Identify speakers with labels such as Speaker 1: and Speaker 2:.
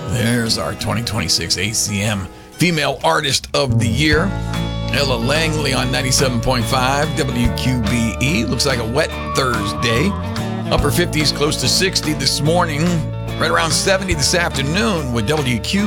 Speaker 1: There's our 2026 ACM Female Artist of the Year. Ella Langley on 97.5 WQBE. Looks like a wet Thursday. Upper 50s, close to 60 this morning. Right around 70 this afternoon with WQBE.